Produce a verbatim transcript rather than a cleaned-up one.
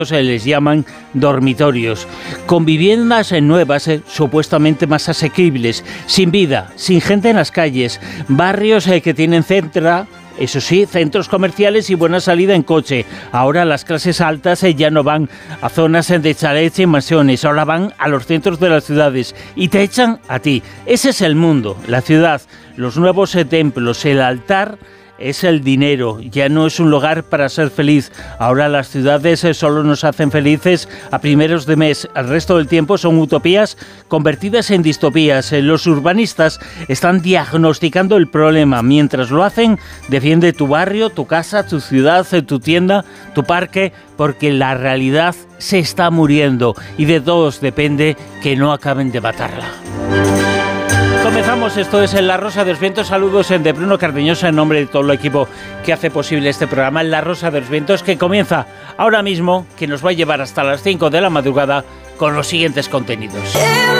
se les llaman dormitorios, con viviendas nuevas, eh, supuestamente más asequibles, sin vida, sin gente en las calles, barrios eh, que tienen centra, eso sí, centros comerciales y buena salida en coche. Ahora las clases altas eh, ya no van a zonas eh, de chalets y mansiones, ahora van a los centros de las ciudades y te echan a ti. Ese es el mundo, la ciudad, los nuevos eh, templos, el altar. Es el dinero, ya no es un lugar para ser feliz. Ahora las ciudades solo nos hacen felices a primeros de mes. El resto del tiempo son utopías convertidas en distopías. Los urbanistas están diagnosticando el problema. Mientras lo hacen, defiende tu barrio, tu casa, tu ciudad, tu tienda, tu parque, porque la realidad se está muriendo y de todos depende que no acaben de matarla. Comenzamos, esto es La Rosa de los Vientos. Saludos de Bruno Cardeñosa en nombre de todo el equipo que hace posible este programa, La Rosa de los Vientos, que comienza ahora mismo, que nos va a llevar hasta las cinco de la madrugada con los siguientes contenidos.